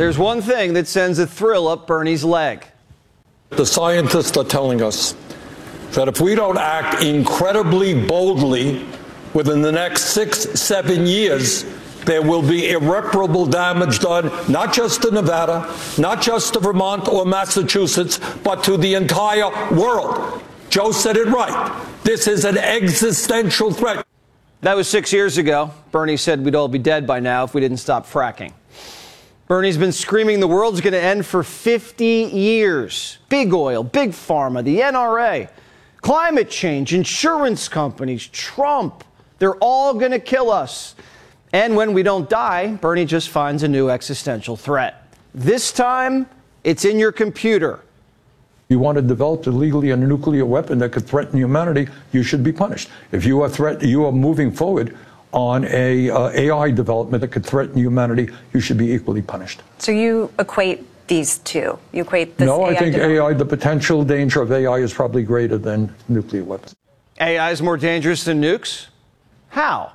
There's one thing that sends a thrill up Bernie's leg. The scientists are telling us that if we don't act incredibly boldly within the next 6-7 years, there will be irreparable damage done, not just to Nevada, not just to Vermont or Massachusetts, but to the entire world. Joe said it right. This is an existential threat. That was 6 years ago. Bernie said we'd all be dead by now if we didn't stop fracking. Bernie's been screaming the world's going to end for 50 years. Big oil, big pharma, the NRA, climate change, insurance companies, Trump. They're all going to kill us. And when we don't die, Bernie just finds a new existential threat. This time, it's in your computer. If you want to develop illegally a nuclear weapon that could threaten humanity, you should be punished. If you are moving forward on a AI development that could threaten humanity, you should be equally punished. So you equate these two? You equate this? No, I think AI, the potential danger of AI is probably greater than nuclear weapons. AI is more dangerous than nukes? How?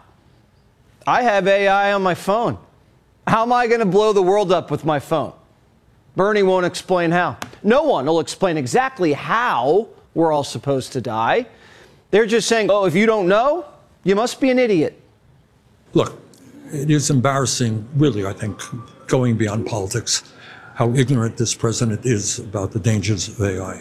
I have AI on my phone. How am I going to blow the world up with my phone? Bernie won't explain how. No one will explain exactly how we're all supposed to die. They're just saying, oh, if you don't know, you must be an idiot. Look, it is embarrassing, really, I think, going beyond politics, how ignorant this president is about the dangers of AI.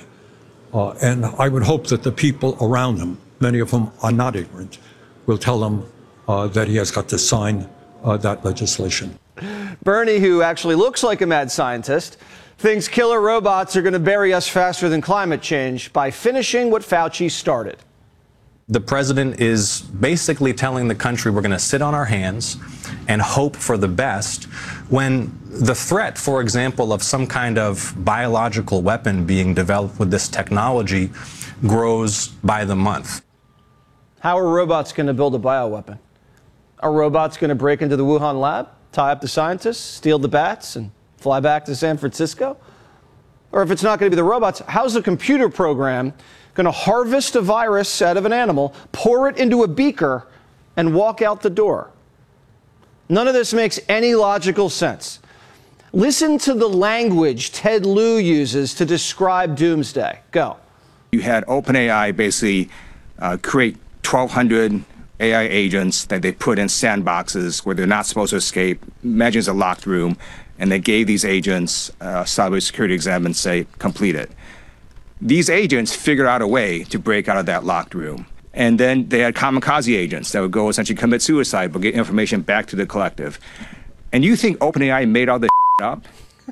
And I would hope that the people around him, many of whom are not ignorant, will tell him that he has got to sign that legislation. Bernie, who actually looks like a mad scientist, thinks killer robots are going to bury us faster than climate change by finishing what Fauci started. The president is basically telling the country we're going to sit on our hands and hope for the best when the threat, for example, of some kind of biological weapon being developed with this technology grows by the month. How are robots going to build a bioweapon? Are robots going to break into the Wuhan lab, tie up the scientists, steal the bats, and fly back to San Francisco? Or if it's not going to be the robots, how's a computer program going to harvest a virus out of an animal, pour it into a beaker, and walk out the door? None of this makes any logical sense. Listen to the language Ted Lieu uses to describe doomsday. Go. You had OpenAI basically create 1,200 AI agents that they put in sandboxes where they're not supposed to escape. Imagine it's a locked room, and they gave these agents a cybersecurity exam and say, complete it. These agents figured out a way to break out of that locked room. And then they had kamikaze agents that would go essentially commit suicide but get information back to the collective. And you think OpenAI made all this up?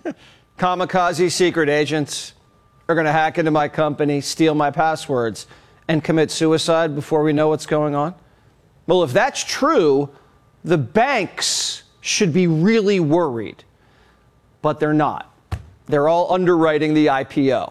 Kamikaze secret agents are going to hack into my company, steal my passwords, and commit suicide before we know what's going on? Well, if that's true, the banks should be really worried. But they're not. They're all underwriting the IPO.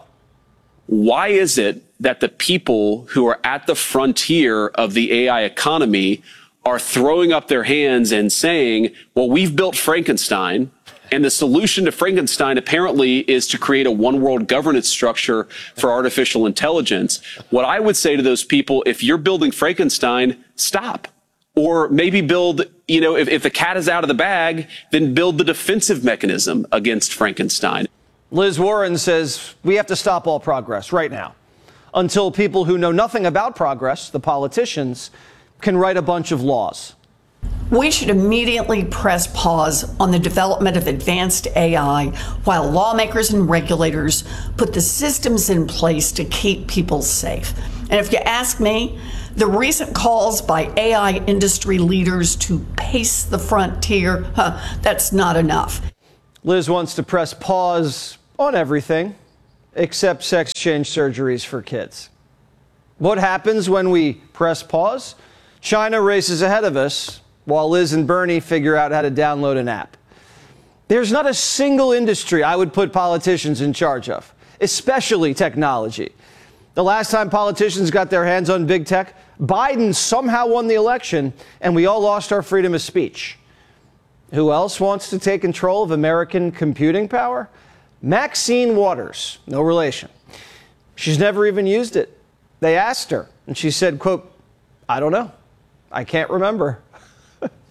Why is it that the people who are at the frontier of the AI economy are throwing up their hands and saying, well, we've built Frankenstein, and the solution to Frankenstein apparently is to create a one world governance structure for artificial intelligence? What I would say to those people, if you're building Frankenstein, stop. Or maybe build, if the cat is out of the bag, then build the defensive mechanism against Frankenstein. Liz Warren says we have to stop all progress right now until people who know nothing about progress, the politicians, can write a bunch of laws. We should immediately press pause on the development of advanced AI while lawmakers and regulators put the systems in place to keep people safe. And if you ask me, the recent calls by AI industry leaders to pace the frontier, that's not enough. Liz wants to press pause on everything except sex change surgeries for kids. What happens when we press pause? China races ahead of us while Liz and Bernie figure out how to download an app. There's not a single industry I would put politicians in charge of, especially technology. The last time politicians got their hands on big tech, Biden somehow won the election and we all lost our freedom of speech. Who else wants to take control of American computing power? Maxine Waters, no relation. She's never even used it. They asked her and she said, quote, I don't know. I can't remember.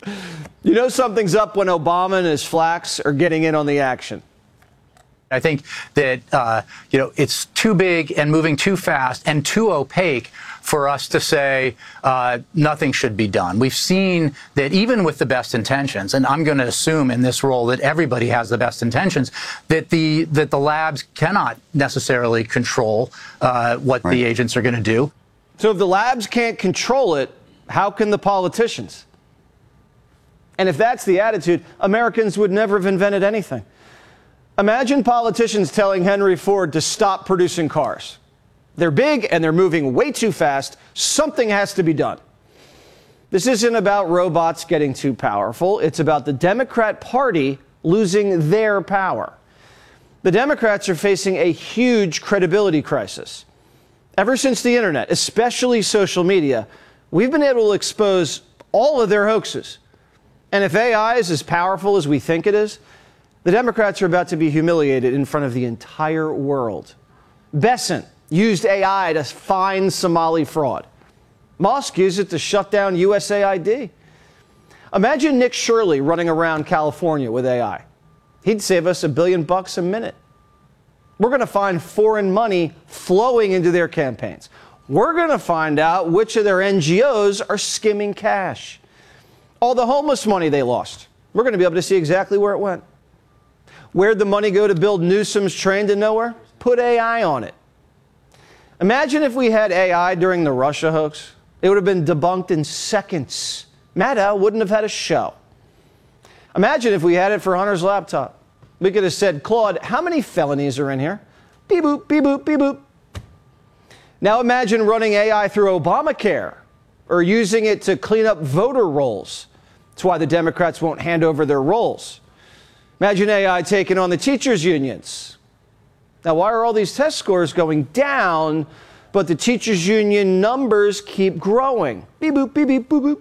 You know something's up when Obama and his flacks are getting in on the action. I think that, it's too big and moving too fast and too opaque for us to say nothing should be done. We've seen that even with the best intentions, and I'm going to assume in this role that everybody has the best intentions, that the labs cannot necessarily control what the agents are going to do. So if the labs can't control it, how can the politicians? And if that's the attitude, Americans would never have invented anything. Imagine politicians telling Henry Ford to stop producing cars. They're big and they're moving way too fast. Something has to be done. This isn't about robots getting too powerful. It's about the Democrat Party losing their power. The Democrats are facing a huge credibility crisis. Ever since the internet, especially social media, we've been able to expose all of their hoaxes. And if AI is as powerful as we think it is, the Democrats are about to be humiliated in front of the entire world. Bessent used AI to find Somali fraud. Musk used it to shut down USAID. Imagine Nick Shirley running around California with AI. He'd save us $1 billion a minute. We're going to find foreign money flowing into their campaigns. We're going to find out which of their NGOs are skimming cash. All the homeless money they lost, we're going to be able to see exactly where it went. Where'd the money go to build Newsom's train to nowhere? Put AI on it. Imagine if we had AI during the Russia hoax. It would have been debunked in seconds. Maddow wouldn't have had a show. Imagine if we had it for Hunter's laptop. We could have said, Claude, how many felonies are in here? Beep boop, beep boop, beep boop. Now imagine running AI through Obamacare or using it to clean up voter rolls. That's why the Democrats won't hand over their rolls. Imagine AI taking on the teachers' unions. Now, why are all these test scores going down, but the teachers' union numbers keep growing? Beep, boop, beep, beep, boop, boop.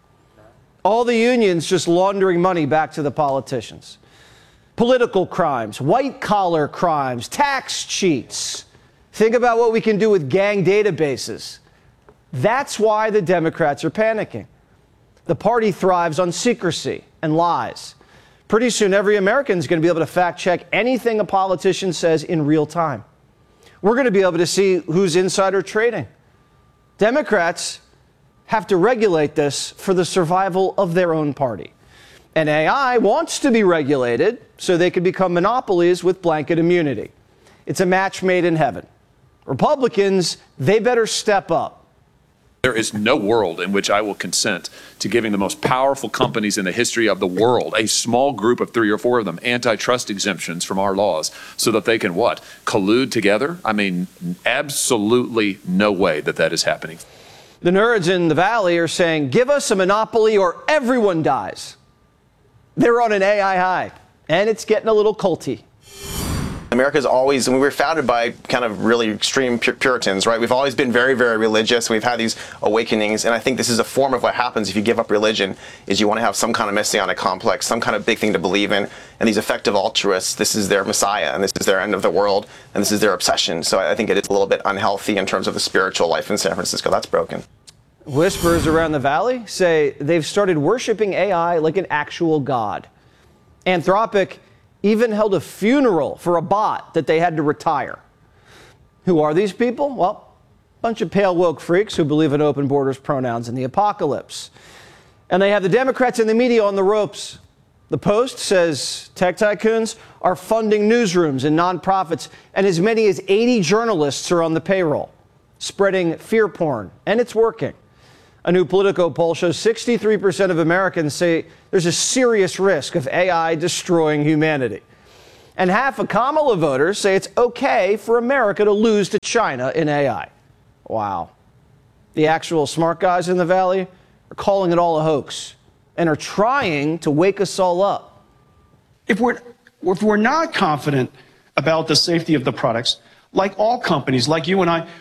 All the unions just laundering money back to the politicians. Political crimes, white-collar crimes, tax cheats. Think about what we can do with gang databases. That's why the Democrats are panicking. The party thrives on secrecy and lies. Pretty soon, every American is going to be able to fact-check anything a politician says in real time. We're going to be able to see who's insider trading. Democrats have to regulate this for the survival of their own party. And AI wants to be regulated so they can become monopolies with blanket immunity. It's a match made in heaven. Republicans, they better step up. There is no world in which I will consent to giving the most powerful companies in the history of the world, a small group of 3 or 4 of them, antitrust exemptions from our laws so that they can what? Collude together? I mean, absolutely no way that that is happening. The nerds in the Valley are saying, give us a monopoly or everyone dies. They're on an AI high, and it's getting a little culty. America's always, and we were founded by kind of really extreme Puritans, right? We've always been very, very religious. We've had these awakenings, and I think this is a form of what happens if you give up religion, is you want to have some kind of messianic complex, some kind of big thing to believe in, and these effective altruists, this is their messiah, and this is their end of the world, and this is their obsession. So I think it is a little bit unhealthy in terms of the spiritual life in San Francisco. That's broken. Whispers around the Valley say they've started worshiping AI like an actual god. Anthropic even held a funeral for a bot that they had to retire. Who are these people? Well, a bunch of pale woke freaks who believe in open borders, pronouns, and the apocalypse. And they have the Democrats and the media on the ropes. The Post says tech tycoons are funding newsrooms and nonprofits, and as many as 80 journalists are on the payroll, spreading fear porn, and it's working. A new Politico poll shows 63% of Americans say there's a serious risk of AI destroying humanity. And half of Kamala voters say it's okay for America to lose to China in AI. Wow. The actual smart guys in the Valley are calling it all a hoax and are trying to wake us all up. If we're not confident about the safety of the products, like all companies, like you and I,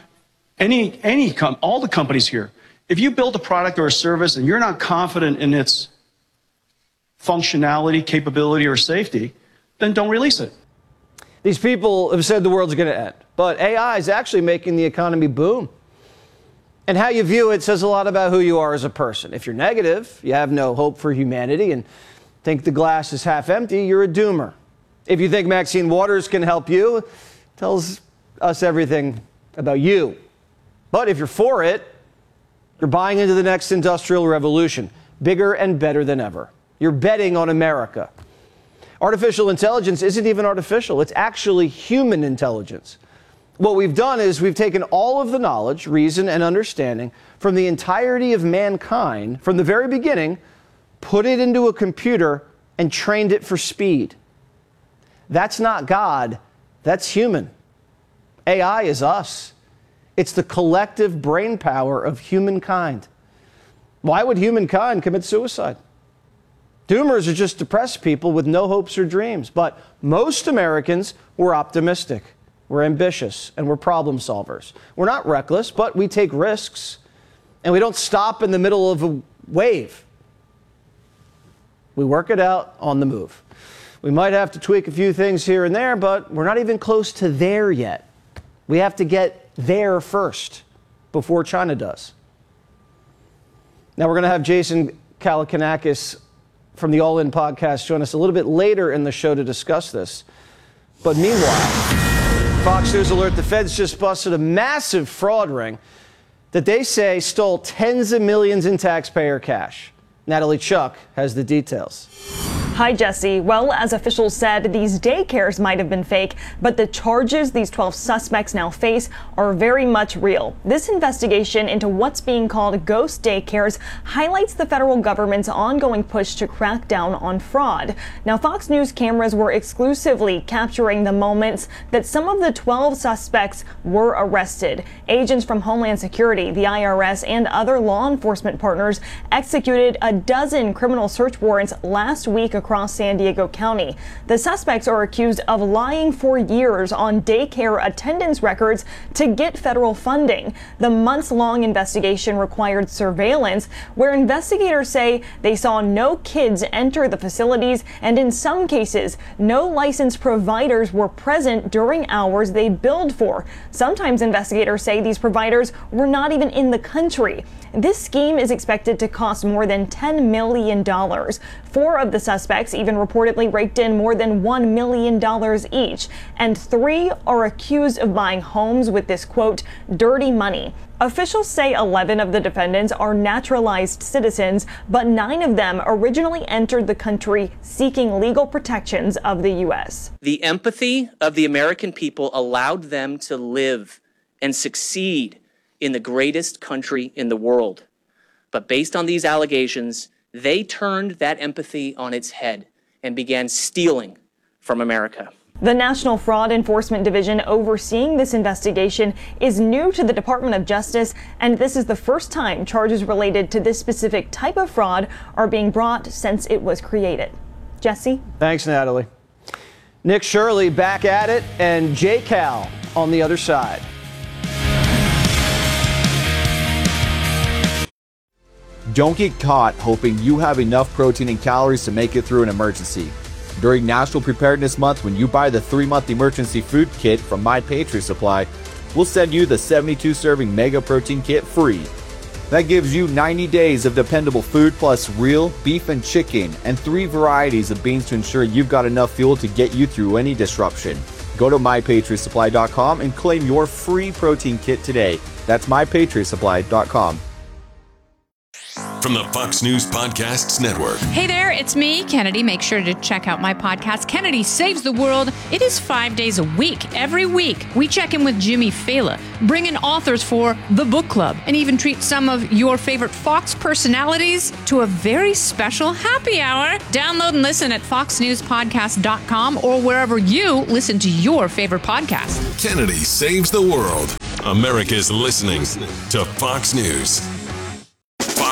all the companies here, if you build a product or a service and you're not confident in its functionality, capability, or safety, then don't release it. These people have said the world's going to end, but AI is actually making the economy boom. And how you view it says a lot about who you are as a person. If you're negative, you have no hope for humanity and think the glass is half empty, you're a doomer. If you think Maxine Waters can help you, it tells us everything about you. But if you're for it, you're buying into the next industrial revolution, bigger and better than ever. You're betting on America. Artificial intelligence isn't even artificial. It's actually human intelligence. What we've done is we've taken all of the knowledge, reason, and understanding from the entirety of mankind from the very beginning, put it into a computer, and trained it for speed. That's not God. That's human. AI is us. It's the collective brain power of humankind. Why would humankind commit suicide? Doomers are just depressed people with no hopes or dreams. But most Americans were optimistic. We're ambitious, and we're problem solvers. We're not reckless, but we take risks, and we don't stop in the middle of a wave. We work it out on the move. We might have to tweak a few things here and there, but we're not even close to there yet. We have to get there first before China does. Now we're going to have Jason Kalakanakis from the All In podcast join us a little bit later in the show to discuss this. But meanwhile, Fox News alert, the feds just busted a massive fraud ring that they say stole tens of millions in taxpayer cash. Natalie Chuck has the details. Hi, Jesse. Well, as officials said, these daycares might have been fake, but the charges these 12 suspects now face are very much real. This investigation into what's being called ghost daycares highlights the federal government's ongoing push to crack down on fraud. Now, Fox News cameras were exclusively capturing the moments that some of the 12 suspects were arrested. Agents from Homeland Security, the IRS, and other law enforcement partners executed a dozen criminal search warrants last week across San Diego County. The suspects are accused of lying for years on daycare attendance records to get federal funding. The months-long investigation required surveillance, where investigators say they saw no kids enter the facilities, and in some cases, no licensed providers were present during hours they billed for. Sometimes investigators say these providers were not even in the country. This scheme is expected to cost more than $10 million. 4 of the suspects even reportedly raked in more than $1 million each, and 3 are accused of buying homes with this, quote, dirty money. Officials say 11 of the defendants are naturalized citizens, but 9 of them originally entered the country seeking legal protections of the U.S. The empathy of the American people allowed them to live and succeed in the greatest country in the world. But based on these allegations, they turned that empathy on its head and began stealing from America. The National Fraud Enforcement Division overseeing this investigation is new to the Department of Justice, and this is the first time charges related to this specific type of fraud are being brought since it was created. Jesse? Thanks, Natalie. Nick Shirley back at it, and Jay Cal on the other side. Don't get caught hoping you have enough protein and calories to make it through an emergency. During National Preparedness Month, when you buy the 3-month emergency food kit from My Patriot Supply, we'll send you the 72-serving Mega Protein Kit free. That gives you 90 days of dependable food plus real beef and chicken and 3 varieties of beans to ensure you've got enough fuel to get you through any disruption. Go to MyPatriotSupply.com and claim your free protein kit today. That's MyPatriotSupply.com. From the Fox News Podcasts Network. Hey there, it's me, Kennedy. Make sure to check out my podcast, Kennedy Saves the World. It is 5 days a week. Every week, we check in with Jimmy Fallon, bring in authors for the book club, and even treat some of your favorite Fox personalities to a very special happy hour. Download and listen at foxnewspodcast.com or wherever you listen to your favorite podcast. Kennedy Saves the World. America's listening to Fox News.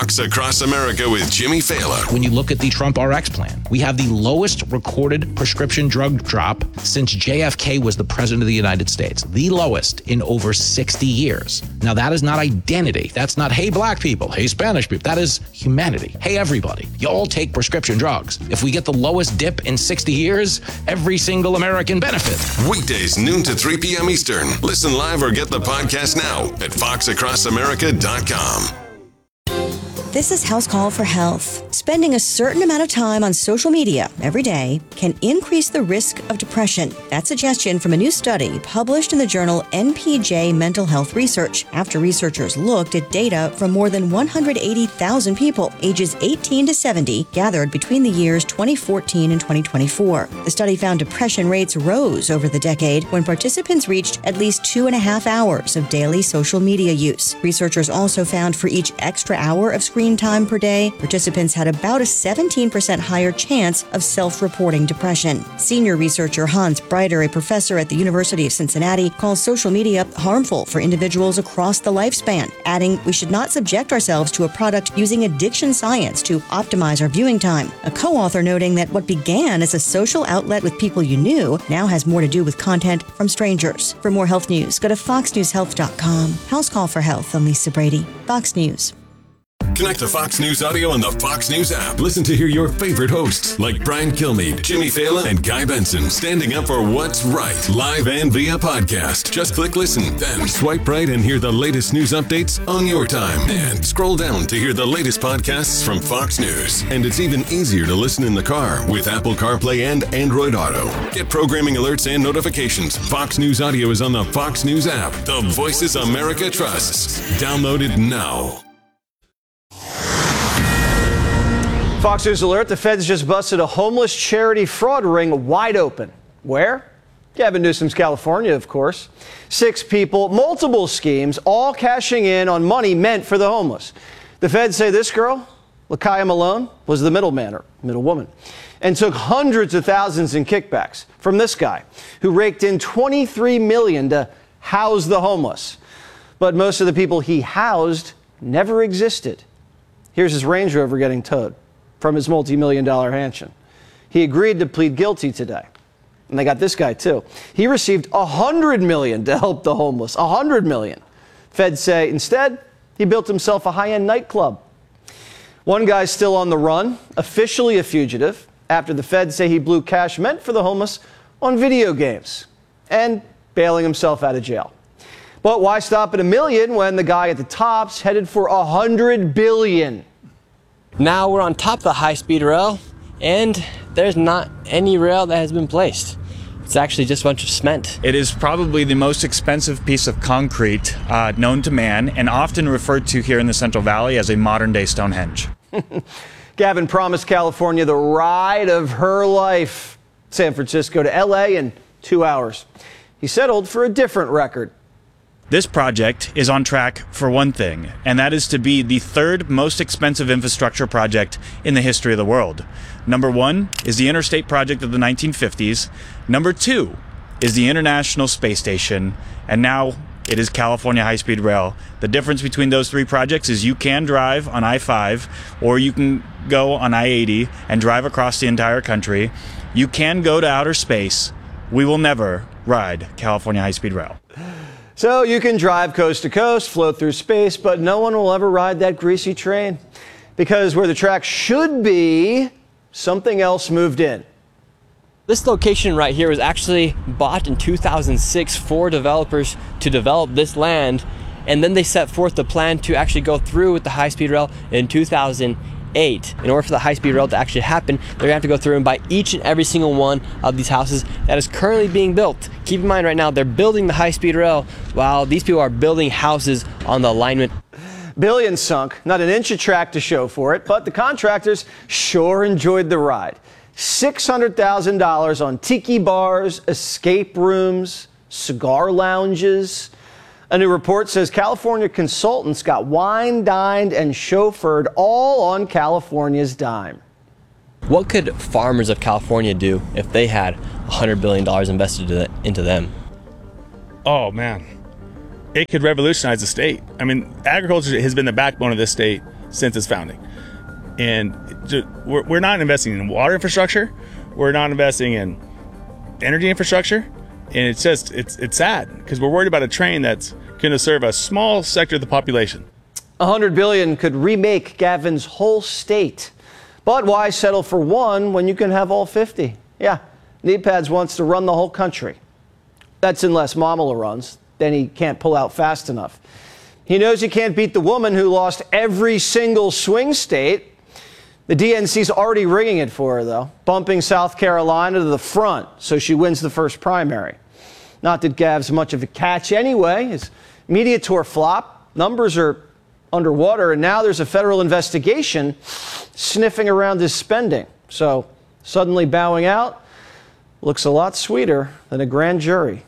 Fox Across America with Jimmy Fallon. When you look at the Trump RX plan, we have the lowest recorded prescription drug drop since JFK was the president of the United States. The lowest in over 60 years. Now, that is not identity. That's not, hey, black people, hey, Spanish people. That is humanity. Hey, everybody, you all take prescription drugs. If we get the lowest dip in 60 years, every single American benefits. Weekdays, noon to 3 p.m. Eastern. Listen live or get the podcast now at foxacrossamerica.com. This is House Call for Health. Spending a certain amount of time on social media every day can increase the risk of depression. That suggestion from a new study published in the journal NPJ Mental Health Research after researchers looked at data from more than 180,000 people ages 18 to 70 gathered between the years 2014 and 2024. The study found depression rates rose over the decade when participants reached at least 2.5 hours of daily social media use. Researchers also found for each extra hour of screen time per day, participants had about a 17% higher chance of self-reporting depression. Senior researcher Hans Breiter, a professor at the University of Cincinnati, calls social media harmful for individuals across the lifespan, adding, "We should not subject ourselves to a product using addiction science to optimize our viewing time." A co-author noting that what began as a social outlet with people you knew now has more to do with content from strangers. For more health news, go to foxnewshealth.com. House Call for Health. I'm Lisa Brady, Fox News. Connect to Fox News Audio on the Fox News app. Listen to hear your favorite hosts like Brian Kilmeade, Jimmy Fallon, and Guy Benson standing up for what's right, live and via podcast. Just click listen, then swipe right and hear the latest news updates on your time. And scroll down to hear the latest podcasts from Fox News. And it's even easier to listen in the car with Apple CarPlay and Android Auto. Get programming alerts and notifications. Fox News Audio is on the Fox News app. The voices America trusts. Download it now. Fox News alert, the feds just busted a homeless charity fraud ring wide open. Where? Gavin Newsom's California, of course. 6 people, multiple schemes, all cashing in on money meant for the homeless. The feds say this girl, Lakaya Malone, was the middleman or middlewoman and took hundreds of thousands in kickbacks from this guy who raked in $23 million to house the homeless. But most of the people he housed never existed. Here's his Range Rover getting towed from his multi-million-dollar mansion. He agreed to plead guilty today. And they got this guy, too. He received $100 million to help the homeless. $100 million. Feds say instead, he built himself a high-end nightclub. One guy's still on the run, officially a fugitive, after the feds say he blew cash meant for the homeless on video games and bailing himself out of jail. But why stop at $1 million when the guy at the top's headed for $100 billion? Now we're on top of the high-speed rail, and there's not any rail that has been placed. It's actually just a bunch of cement. It is probably the most expensive piece of concrete known to man, and often referred to here in the Central Valley as a modern-day Stonehenge. Gavin promised California the ride of her life. San Francisco to LA in 2 hours. He settled for a different record. This project is on track for one thing, and that is to be the 3rd most expensive infrastructure project in the history of the world. Number 1 is the interstate project of the 1950s. Number 2 is the International Space Station. And now it is California High-Speed Rail. The difference between those 3 projects is you can drive on I-5, or you can go on I-80 and drive across the entire country. You can go to outer space. We will never ride California High-Speed Rail. So you can drive coast to coast, float through space, but no one will ever ride that greasy train. Because where the track should be, something else moved in. This location right here was actually bought in 2006 for developers to develop this land, and then they set forth the plan to actually go through with the high-speed rail in 2008. In order for the high-speed rail to actually happen, they're going to have to go through and buy each and every single one of these houses that is currently being built. Keep in mind right now, they're building the high-speed rail while these people are building houses on the alignment. Billions sunk, not an inch of track to show for it, but the contractors sure enjoyed the ride. $600,000 on tiki bars, escape rooms, cigar lounges. A new report says California consultants got wine, dined, and chauffeured all on California's dime. What could farmers of California do if they had $100 billion invested into them? Oh, man. It could revolutionize the state. I mean, agriculture has been the backbone of this state since its founding. And we're not investing in water infrastructure. We're not investing in energy infrastructure. And it's just, it's sad because we're worried about a train that's going to serve a small sector of the population. $100 billion could remake Gavin's whole state. But why settle for one when you can have all 50? Yeah, Kneepads wants to run the whole country. That's unless Mamala runs. Then he can't pull out fast enough. He knows he can't beat the woman who lost every single swing state. The DNC's already rigging it for her, though, bumping South Carolina to the front so she wins the first primary. Not that Gav's much of a catch anyway. His media tour flop. Numbers are underwater, and now there's a federal investigation sniffing around his spending. So suddenly bowing out looks a lot sweeter than a grand jury.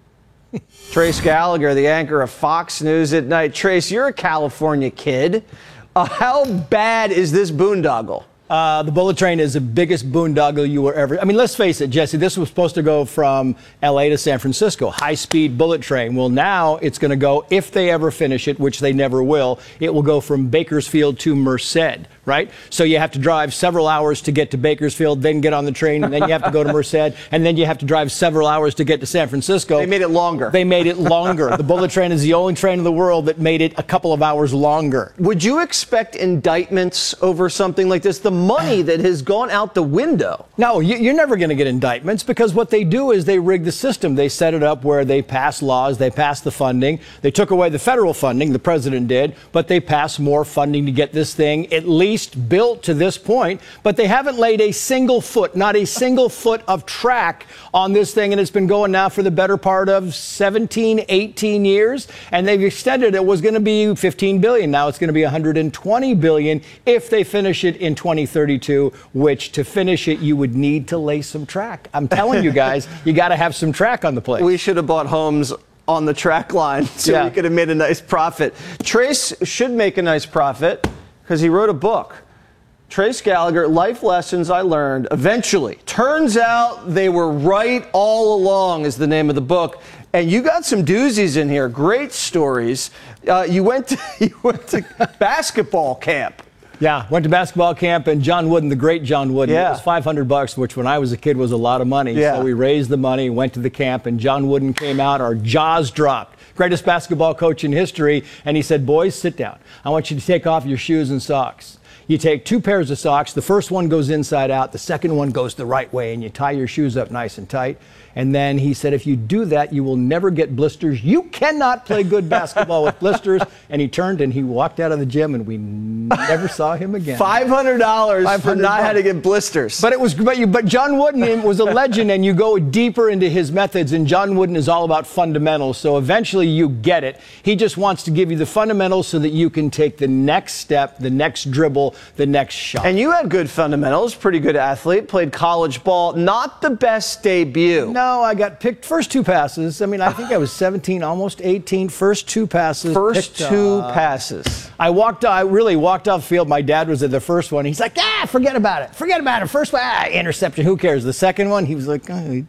Trace Gallagher, the anchor of Fox News at Night. Trace, you're a California kid. How bad is this boondoggle? The bullet train is the biggest boondoggle you were ever. I mean, let's face it, Jesse, this was supposed to go from L.A. to San Francisco, high-speed bullet train. Well, now it's going to go, if they ever finish it, which they never will, it will go from Bakersfield to Merced, right? So you have to drive several hours to get to Bakersfield, then get on the train, and then you have to go to Merced, and then you have to drive several hours to get to San Francisco. They made it longer. They made it longer. The bullet train is the only train in the world that made it a couple of hours longer. Would you expect indictments over something like this? The money that has gone out the window. No, you're never going to get indictments because what they do is they rig the system. They set it up where they pass laws, they pass the funding. They took away the federal funding, the president did, but they passed more funding to get this thing at least built to this point. But they haven't laid a single foot, not a single foot of track on this thing. And it's been going now for the better part of 17, 18 years. And they've extended it. Was going to be 15 billion. Now it's going to be 120 billion if they finish it in 2032. Which to finish it, you would need to lay some track. I'm telling you guys, you got to have some track on the place. We should have bought homes on the track line so we could have made a nice profit. Trace should make a nice profit because he wrote a book. Trace Gallagher, Life Lessons I Learned Eventually. Turns out they were right all along is the name of the book. And you got some doozies in here, great stories. You went to basketball camp. Yeah, went to basketball camp, and John Wooden, the great John Wooden, it was $500, which when I was a kid was a lot of money. So we raised the money, went to the camp, and John Wooden came out, our jaws dropped. Greatest basketball coach in history, and he said, boys, sit down. I want you to take off your shoes and socks. You take 2 pairs of socks. The first one goes inside out. The second one goes the right way, and you tie your shoes up nice and tight. And then he said, if you do that, you will never get blisters. You cannot play good basketball with blisters. And he turned and he walked out of the gym, and we never saw him again. $500 for not how to get blisters. But John Wooden was a legend, and you go deeper into his methods, and John Wooden is all about fundamentals. So eventually you get it. He just wants to give you the fundamentals so that you can take the next step, the next dribble, the next shot. And you had good fundamentals, pretty good athlete, played college ball, not the best debut. No, I got picked first 2 passes. I mean, I think I was 17, almost 18. First 2 passes. First 2 passes. I really walked off the field. My dad was at the first one. He's like, forget about it. Forget about it. First one, interception. Who cares? The second one, he was like, who's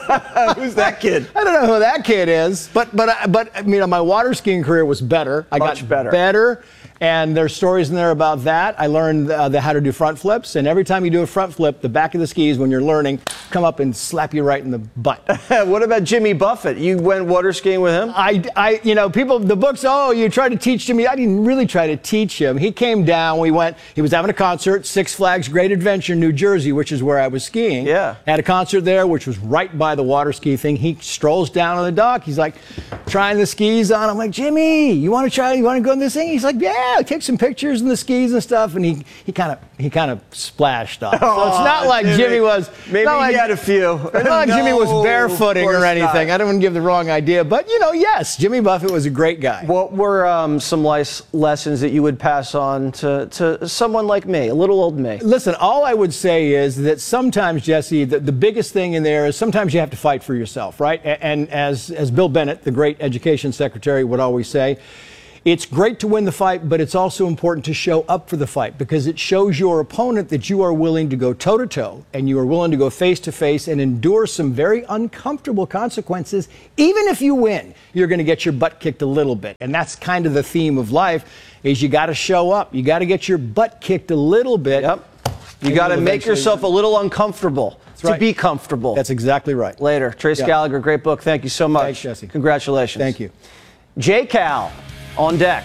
that kid? I don't know who that kid is. But my water skiing career was better. I got better. And there's stories in there about that. I learned how to do front flips. And every time you do a front flip, the back of the skis, when you're learning, come up and slap you right in the butt. What about Jimmy Buffett? You went water skiing with him? People, the books, you tried to teach Jimmy. I didn't really try to teach him. He came down. We went. He was having a concert, Six Flags Great Adventure, New Jersey, which is where I was skiing. Yeah. Had a concert there, which was right by the water ski thing. He strolls down on the dock. He's like, trying the skis on. I'm like, Jimmy, you want to try? You want to go on this thing? He's like, yeah. Take some pictures in the skis and stuff, and he kind of splashed off. So it's not like Jimmy was. Maybe he had a few. It's not like Jimmy was barefooting or anything. I don't want to give the wrong idea, but yes, Jimmy Buffett was a great guy. What were some lessons that you would pass on to someone like me, a little old me? Listen, all I would say is that sometimes, Jesse, the biggest thing in there is sometimes you have to fight for yourself, right? And as Bill Bennett, the great education secretary, would always say, It's great to win the fight, but it's also important to show up for the fight because it shows your opponent that you are willing to go toe-to-toe and you are willing to go face-to-face and endure some very uncomfortable consequences. Even if you win, you're going to get your butt kicked a little bit. And that's kind of the theme of life, is you got to show up. You got to get your butt kicked a little bit. Yep. You got to make yourself a little uncomfortable to be comfortable. That's exactly right. Later. Trace Gallagher, great book. Thank you so much. Thanks, Jesse. Congratulations. Thank you. J-Cal on deck.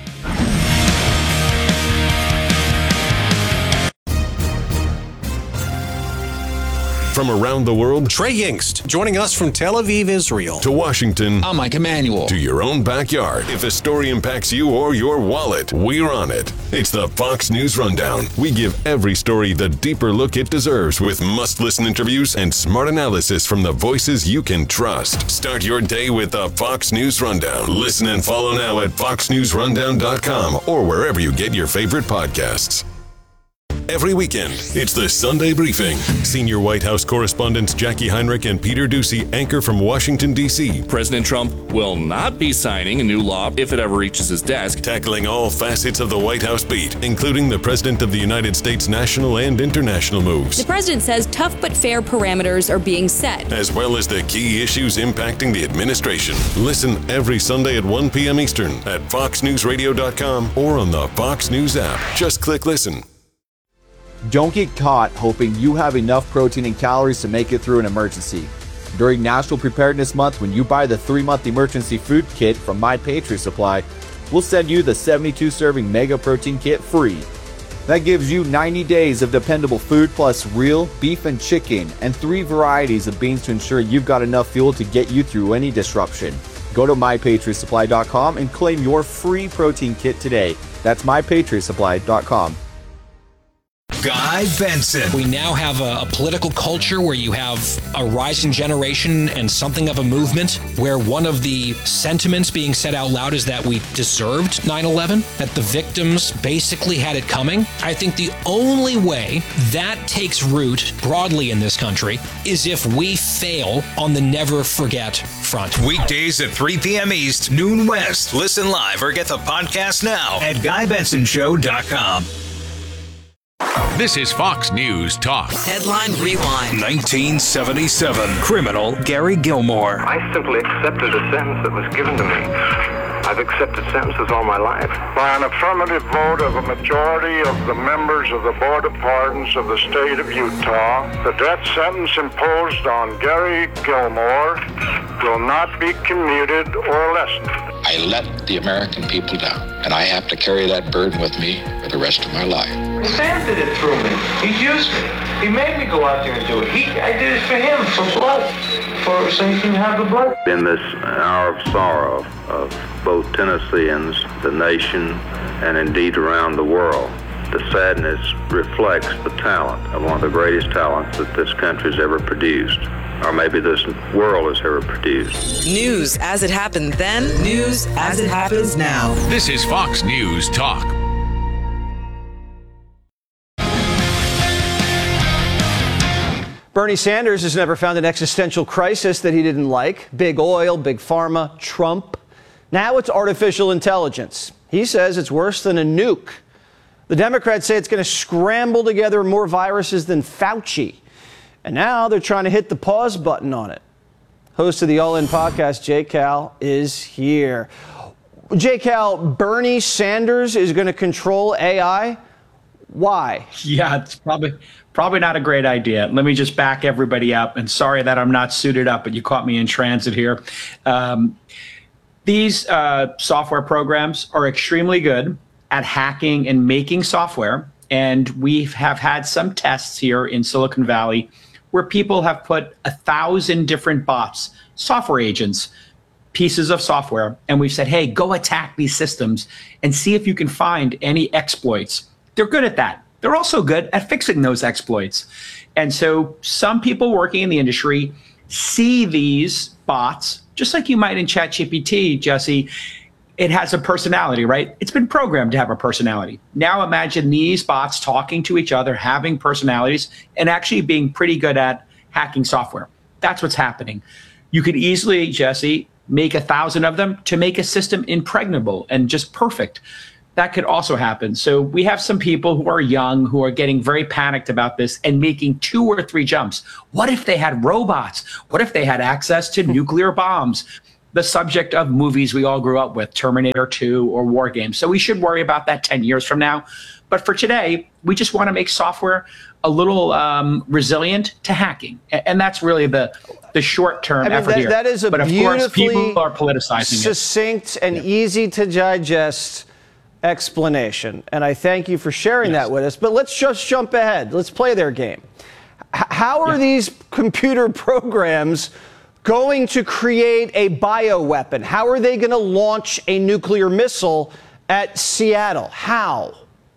From around the world, Trey Yingst, joining us from Tel Aviv, Israel. To Washington, I'm Mike Emanuel. To your own backyard. If a story impacts you or your wallet, we're on it. It's the Fox News Rundown. We give every story the deeper look it deserves with must-listen interviews and smart analysis from the voices you can trust. Start your day with the Fox News Rundown. Listen and follow now at foxnewsrundown.com or wherever you get your favorite podcasts. Every weekend, it's the Sunday Briefing. Senior White House correspondents Jackie Heinrich and Peter Doocy anchor from Washington, D.C. President Trump will not be signing a new law if it ever reaches his desk. Tackling all facets of the White House beat, including the President of the United States' national and international moves. The president says tough but fair parameters are being set, as well as the key issues impacting the administration. Listen every Sunday at 1 p.m. Eastern at foxnewsradio.com or on the Fox News app. Just click listen. Don't get caught hoping you have enough protein and calories to make it through an emergency. During National Preparedness Month, when you buy the 3-month emergency food kit from My Patriot Supply, we'll send you the 72-serving Mega Protein Kit free. That gives you 90 days of dependable food plus real beef and chicken and 3 varieties of beans to ensure you've got enough fuel to get you through any disruption. Go to MyPatriotSupply.com and claim your free protein kit today. That's MyPatriotSupply.com. Guy Benson. We now have a political culture where you have a rising generation and something of a movement where one of the sentiments being said out loud is that we deserved 9/11, that the victims basically had it coming. I think the only way that takes root broadly in this country is if we fail on the never forget front. Weekdays at 3 p.m. East, noon West. Listen live or get the podcast now at GuyBensonShow.com. This is Fox News Talk. Headline Rewind. 1977. Criminal Gary Gilmore. I simply accepted a sentence that was given to me. I've accepted sentences all my life. By an affirmative vote of a majority of the members of the Board of Pardons of the state of Utah, the death sentence imposed on Gary Gilmore will not be commuted or lessened. I let the American people down, and I have to carry that burden with me for the rest of my life. Sam did it through me. He used me. He made me go out there and do it. I did it for him, for blood, so he can have the blood. In this hour of sorrow of both Tennesseans, the nation, and indeed around the world, the sadness reflects the talent of one of the greatest talents that this country's ever produced, or maybe this world has ever produced. News as it happened then, news as it happens now. This is Fox News Talk. Bernie Sanders has never found an existential crisis that he didn't like. Big oil, big pharma, Trump. Now it's artificial intelligence. He says it's worse than a nuke. The Democrats say it's going to scramble together more viruses than Fauci. And now they're trying to hit the pause button on it. Host of the All In podcast, J-Cal, is here. J-Cal, Bernie Sanders is going to control AI. Why? Yeah, it's probably not a great idea. Let me just back everybody up. And sorry that I'm not suited up, but you caught me in transit here. These software programs are extremely good at hacking and making software. And we have had some tests here in Silicon Valley where people have put 1,000 different bots, software agents, pieces of software, and we've said, hey, go attack these systems and see if you can find any exploits. They're good at that. They're also good at fixing those exploits. And so some people working in the industry see these bots, just like you might in ChatGPT, Jesse. It has a personality, right? It's been programmed to have a personality. Now imagine these bots talking to each other, having personalities, and actually being pretty good at hacking software. That's what's happening. You could easily, Jesse, make 1,000 of them to make a system impregnable and just perfect. That could also happen. So we have some people who are young who are getting very panicked about this and making 2 or 3 jumps. What if they had robots? What if they had access to nuclear bombs? The subject of movies we all grew up with, Terminator 2 or War Games. So we should worry about that 10 years from now. But for today, we just want to make software a little resilient to hacking. And that's really the short-term effort here. That is a but of course, people are politicizing succinct and easy to digest explanation. And I thank you for sharing that with us. But let's just jump ahead. Let's play their game. How are these computer programs going to create a bioweapon? How are they going to launch a nuclear missile at Seattle? How?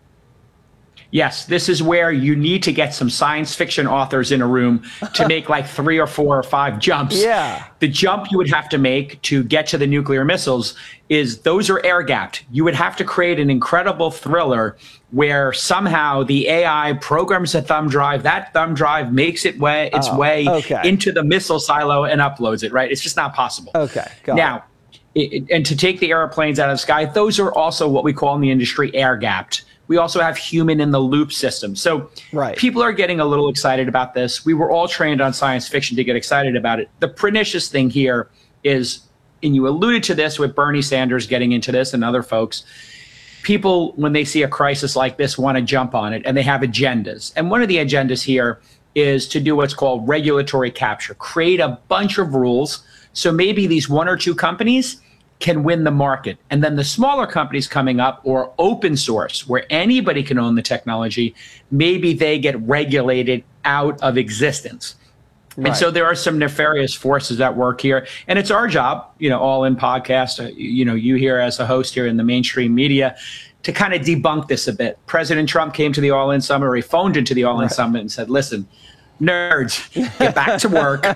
Yes, this is where you need to get some science fiction authors in a room to make like 3 or 4 or 5 jumps. Yeah. The jump you would have to make to get to the nuclear missiles is those are air gapped. You would have to create an incredible thriller where somehow the AI programs a thumb drive, that thumb drive makes its way into the missile silo and uploads it, right? It's just not possible. Okay. Now, and to take the airplanes out of the sky, those are also what we call in the industry air gapped. We also have human in the loop systems. So people are getting a little excited about this. We were all trained on science fiction to get excited about it. The pernicious thing here is, and you alluded to this with Bernie Sanders getting into this and other folks, people, when they see a crisis like this, want to jump on it, and they have agendas. And one of the agendas here is to do what's called regulatory capture, create a bunch of rules. So maybe these 1 or 2 companies can win the market. And then the smaller companies coming up, or open source, where anybody can own the technology, maybe they get regulated out of existence. Right. And so there are some nefarious forces at work here. And it's our job, All In Podcast, you here as a host here in the mainstream media, to kind of debunk this a bit. President Trump came to the All In Summit, or he phoned into the All In Summit and said, listen, nerds, get back to work.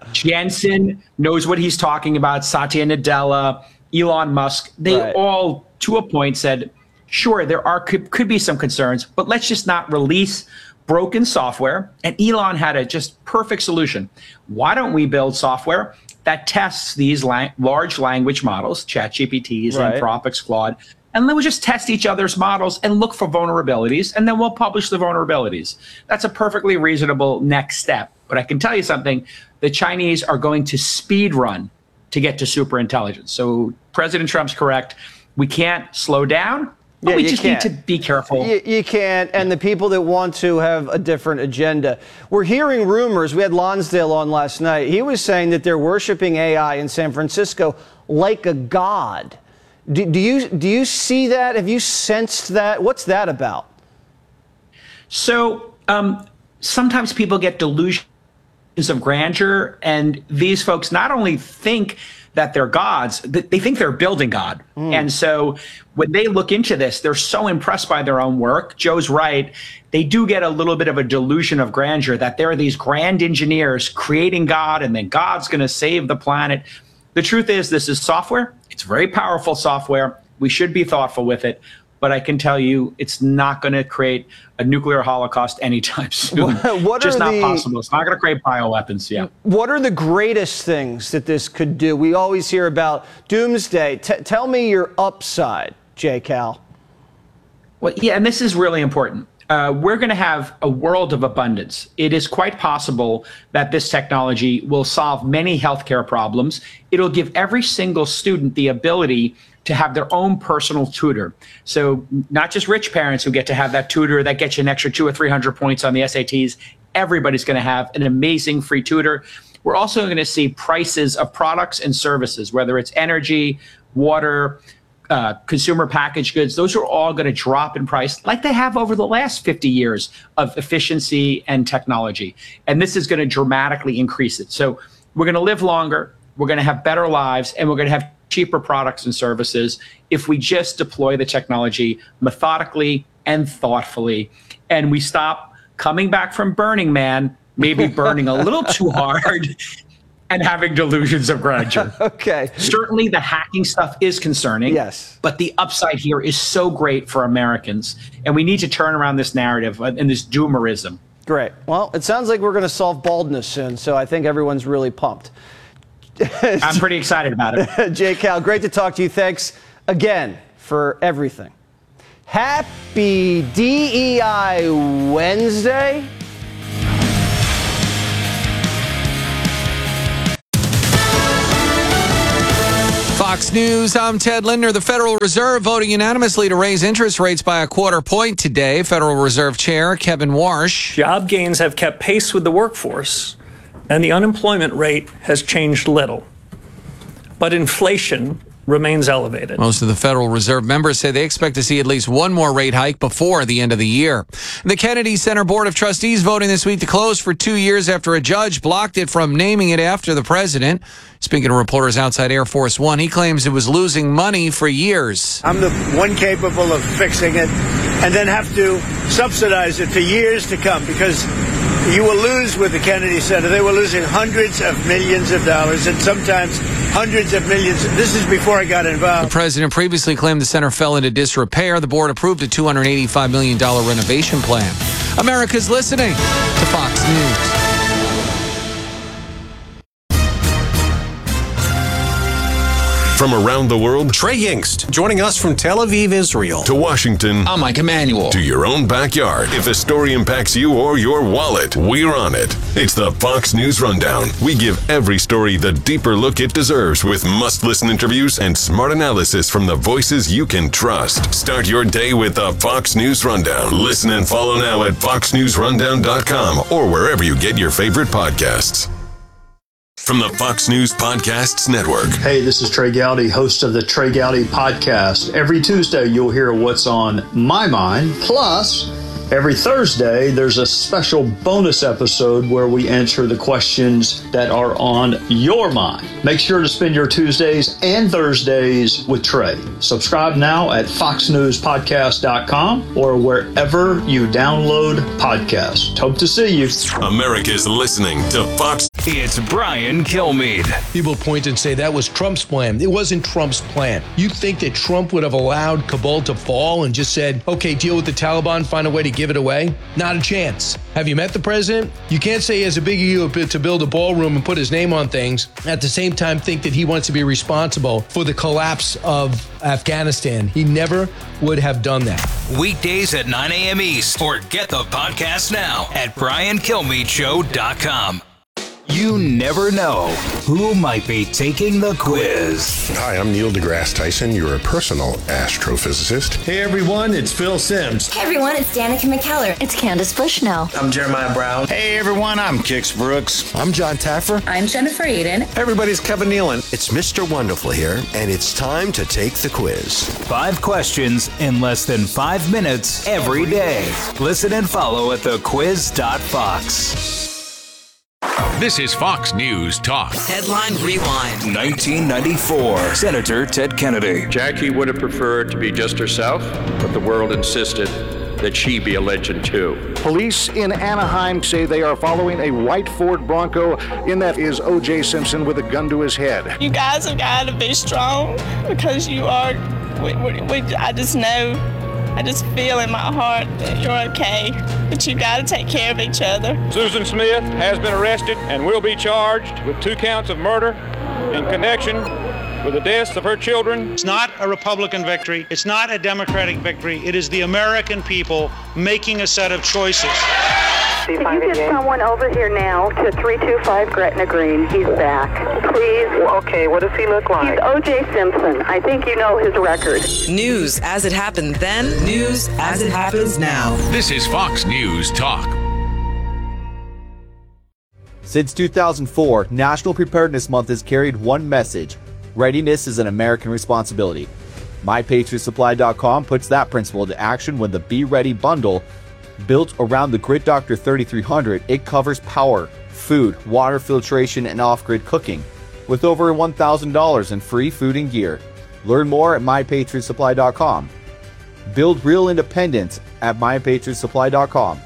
Jensen knows what he's talking about. Satya Nadella, Elon Musk, they all, to a point, said, sure, there could be some concerns, but let's just not release broken software. And Elon had a just perfect solution. Why don't we build software that tests these large language models, ChatGPTs, Anthropic's, Claude, and then we'll just test each other's models and look for vulnerabilities, and then we'll publish the vulnerabilities. That's a perfectly reasonable next step. But I can tell you something, the Chinese are going to speed run to get to super intelligence. So President Trump's correct. We can't slow down, but we just need to be careful. You can't, and the people that want to have a different agenda. We're hearing rumors. We had Lonsdale on last night. He was saying that they're worshiping AI in San Francisco like a god. Do you see that? Have you sensed that? What's that about? So sometimes people get delusions of grandeur, and these folks not only think that they're gods, they think they're building God. And so when they look into this, they're so impressed by their own work. Joe's right. They do get a little bit of a delusion of grandeur, that there are these grand engineers creating God, and then God's going to save the planet. The truth is, this is software. It's very powerful software. We should be thoughtful with it. But I can tell you, it's not going to create a nuclear holocaust anytime soon. It's just not possible. It's not going to create bioweapons. Yeah. What are the greatest things that this could do? We always hear about doomsday. Tell me your upside, J. Cal. Well, yeah, and this is really important. We're going to have a world of abundance. It is quite possible that this technology will solve many healthcare problems. It'll give every single student the ability to have their own personal tutor. So not just rich parents who get to have that tutor that gets you an extra 200 or 300 points on the SATs. Everybody's going to have an amazing free tutor. We're also going to see prices of products and services, whether it's energy, water, consumer packaged goods. Those are all going to drop in price like they have over the last 50 years of efficiency and technology. And this is going to dramatically increase it. So we're going to live longer, we're going to have better lives, and we're going to have cheaper products and services if we just deploy the technology methodically and thoughtfully. And we stop coming back from Burning Man, maybe burning a little too hard, and having delusions of grandeur. Okay. Certainly the hacking stuff is concerning. Yes. But the upside here is so great for Americans. And we need to turn around this narrative and this doomerism. Great. Well, it sounds like we're going to solve baldness soon, so I think everyone's really pumped. I'm pretty excited about it. Jay Cal, great to talk to you. Thanks again for everything. Happy DEI Wednesday. Fox News, I'm Ted Lindner. The Federal Reserve voting unanimously to raise interest rates by 1/4 point today. Federal Reserve Chair Kevin Warsh. Job gains have kept pace with the workforce, and the unemployment rate has changed little. But inflation remains elevated. Most of the Federal Reserve members say they expect to see at least one more rate hike before the end of the year. The Kennedy Center Board of Trustees voting this week to close for 2 years after a judge blocked it from naming it after the president. Speaking to reporters outside Air Force One, he claims it was losing money for years. I'm the one capable of fixing it and then have to subsidize it for years to come because you will lose with the Kennedy Center. They were losing hundreds of millions of dollars and sometimes hundreds of millions. This is before I got involved. The president previously claimed the center fell into disrepair. The board approved a $285 million renovation plan. America's listening to Fox News. From around the world, Trey Yingst, joining us from Tel Aviv, Israel. To Washington. I'm Mike Emanuel. To your own backyard. If a story impacts you or your wallet, we're on it. It's the Fox News Rundown. We give every story the deeper look it deserves with must-listen interviews and smart analysis from the voices you can trust. Start your day with the Fox News Rundown. Listen and follow now at foxnewsrundown.com or wherever you get your favorite podcasts. From the Fox News Podcasts Network. Hey, this is Trey Gowdy, host of the Trey Gowdy Podcast. Every Tuesday, you'll hear what's on my mind. Plus, every Thursday, there's a special bonus episode where we answer the questions that are on your mind. Make sure to spend your Tuesdays and Thursdays with Trey. Subscribe now at foxnewspodcast.com or wherever you download podcasts. Hope to see you. America's listening to Fox. It's Brian Kilmeade. People point and say that was Trump's plan. It wasn't Trump's plan. You think that Trump would have allowed Kabul to fall and just said, okay, deal with the Taliban, find a way to give it away? Not a chance. Have you met the president? You can't say he has a big ego to build a ballroom and put his name on things. At the same time, think that he wants to be responsible for the collapse of Afghanistan. He never would have done that. Weekdays at 9 a.m. East or get the podcast now at briankilmeadshow.com. You never know who might be taking the quiz. Hi, I'm Neil deGrasse Tyson, your personal astrophysicist. Hey everyone, it's Phil Simms. Hey everyone, it's Danica McKellar. It's Candace Bushnell. I'm Jeremiah Brown. Hey everyone, I'm Kix Brooks. I'm John Taffer. I'm Jennifer Aiden. Everybody's Kevin Nealon. It's Mr. Wonderful here, and it's time to take the quiz. 5 questions in less than 5 minutes every day. Listen and follow at thequiz.fox. This is Fox News Talk. Headline Rewind. 1994. Senator Ted Kennedy. Jackie would have preferred to be just herself, but the world insisted that she be a legend too. Police in Anaheim say they are following a white Ford Bronco. In that is O.J. Simpson with a gun to his head. You guys have got to be strong because you are. I just know. I just feel in my heart that you're okay, but you got to take care of each other. Susan Smith has been arrested and will be charged with 2 counts of murder in connection with the deaths of her children. It's not a Republican victory. It's not a Democratic victory. It is the American people making a set of choices. Can you get someone over here now to 325 Gretna Green? He's back. Please. Okay, what does he look like? He's O.J. Simpson. I think you know his record. News as it happened then, news as it happens now. This is Fox News Talk. Since 2004, National Preparedness Month has carried one message: readiness is an American responsibility. MyPatriotSupply.com puts that principle into action when the Be Ready bundle, built around the Grid Doctor 3300, it covers power, food, water filtration, and off-grid cooking, with over $1,000 in free food and gear. Learn more at MyPatriotSupply.com. Build real independence at MyPatriotSupply.com.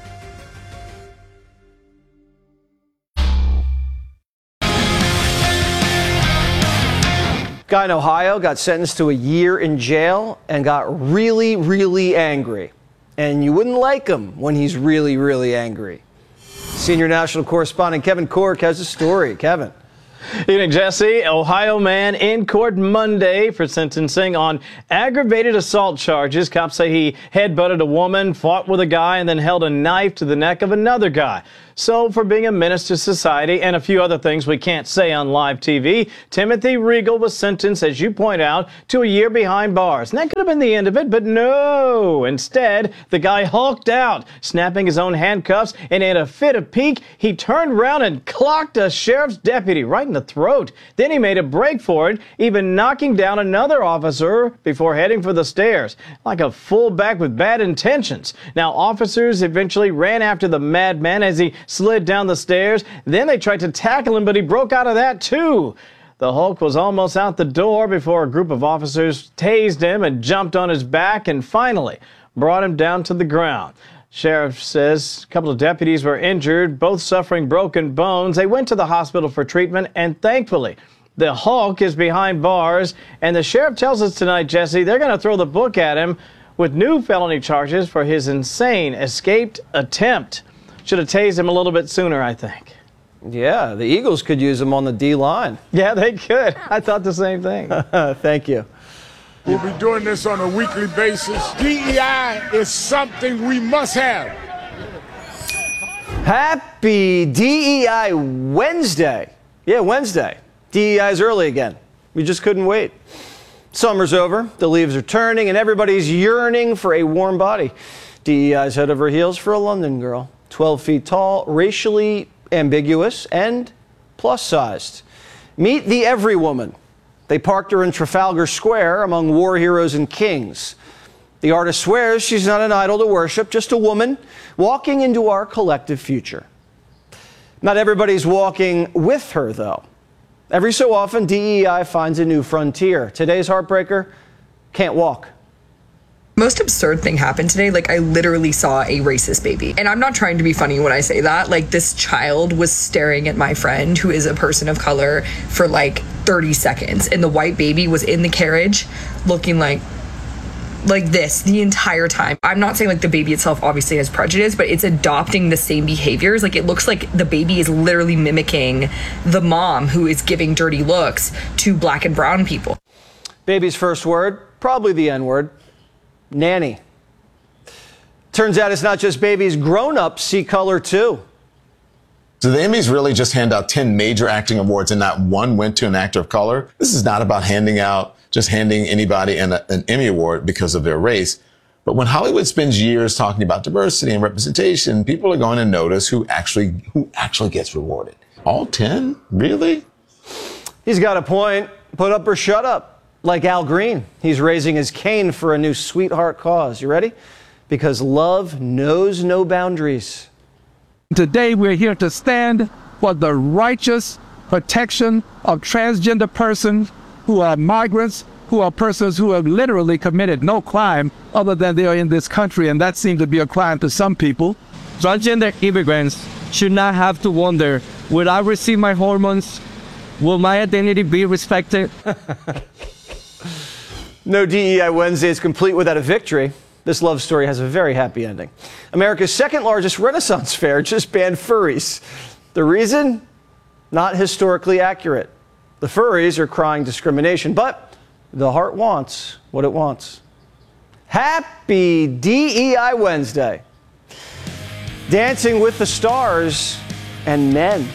Guy in Ohio got sentenced to a year in jail and got really, really angry. And you wouldn't like him when he's really, really angry. Senior national correspondent Kevin Cork has a story. Kevin. Evening, Jesse. Ohio man in court Monday for sentencing on aggravated assault charges. Cops say he headbutted a woman, fought with a guy, and then held a knife to the neck of another guy. So for being a menace to society and a few other things we can't say on live TV, Timothy Regal was sentenced, as you point out, to a year behind bars. And that could have been the end of it, but no. Instead, the guy hulked out, snapping his own handcuffs, and in a fit of pique, he turned around and clocked a sheriff's deputy right in the throat. Then he made a break for it, even knocking down another officer before heading for the stairs, like a fullback with bad intentions. Now, officers eventually ran after the madman as he slid down the stairs. Then they tried to tackle him, but he broke out of that too. The Hulk was almost out the door before a group of officers tased him and jumped on his back and finally brought him down to the ground. Sheriff says a couple of deputies were injured, both suffering broken bones. They went to the hospital for treatment, and thankfully, the Hulk is behind bars. And the sheriff tells us tonight, Jesse, they're going to throw the book at him with new felony charges for his insane escaped attempt. Should have tased him a little bit sooner, I think. Yeah, the Eagles could use him on the D-line. Yeah, they could. I thought the same thing. Thank you. We'll be doing this on a weekly basis. DEI is something we must have. Happy DEI Wednesday. Yeah, Wednesday. DEI is early again. We just couldn't wait. Summer's over, the leaves are turning, and everybody's yearning for a warm body. DEI's head over heels for a London girl. 12 feet tall, racially ambiguous, and plus-sized. Meet the Every Woman. They parked her in Trafalgar Square among war heroes and kings. The artist swears she's not an idol to worship, just a woman walking into our collective future. Not everybody's walking with her, though. Every so often, DEI finds a new frontier. Today's heartbreaker, can't walk. Most absurd thing happened today. Like, I literally saw a racist baby. And I'm not trying to be funny when I say that. Like, this child was staring at my friend, who is a person of color, for like 30 seconds. And the white baby was in the carriage looking like this the entire time. I'm not saying like the baby itself obviously has prejudice, but it's adopting the same behaviors. Like, it looks like the baby is literally mimicking the mom who is giving dirty looks to black and brown people. Baby's first word, probably the N-word. Nanny. Turns out it's not just babies, grown-ups see color too. So the Emmys really just hand out 10 major acting awards and not one went to an actor of color. This is not about handing anybody an Emmy award because of their race. But when Hollywood spends years talking about diversity and representation, people are going to notice who actually gets rewarded. All 10? Really? He's got a point. Put up or shut up. Like Al Green, he's raising his cane for a new sweetheart cause. You ready? Because love knows no boundaries. Today, we're here to stand for the righteous protection of transgender persons who are migrants, who are persons who have literally committed no crime other than they are in this country, and that seems to be a crime to some people. Transgender immigrants should not have to wonder, will I receive my hormones? Will my identity be respected? No DEI Wednesday is complete without a victory. This love story has a very happy ending. America's second largest Renaissance fair just banned furries. The reason? Not historically accurate. The furries are crying discrimination, but the heart wants what it wants. Happy DEI Wednesday. Dancing with the Stars and Men.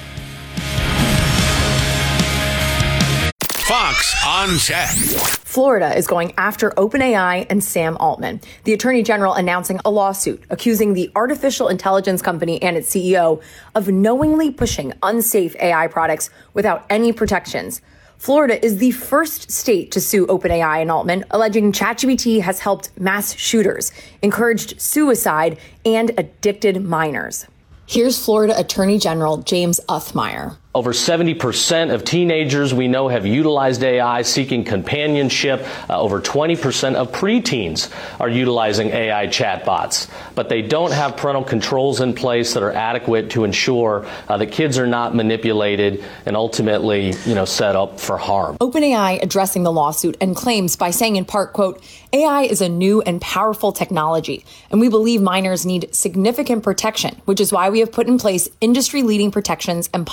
Fox on Tech. Florida is going after OpenAI and Sam Altman. The Attorney General announcing a lawsuit accusing the artificial intelligence company and its CEO of knowingly pushing unsafe AI products without any protections. Florida is the first state to sue OpenAI and Altman, alleging ChatGPT has helped mass shooters, encouraged suicide, and addicted minors. Here's Florida Attorney General James Uthmire. Over 70% of teenagers we know have utilized AI seeking companionship. Over 20% of preteens are utilizing AI chatbots, but they don't have parental controls in place that are adequate to ensure that kids are not manipulated and ultimately, set up for harm. OpenAI addressing the lawsuit and claims by saying in part, quote, AI is a new and powerful technology, and we believe minors need significant protection, which is why we have put in place industry-leading protections and policies.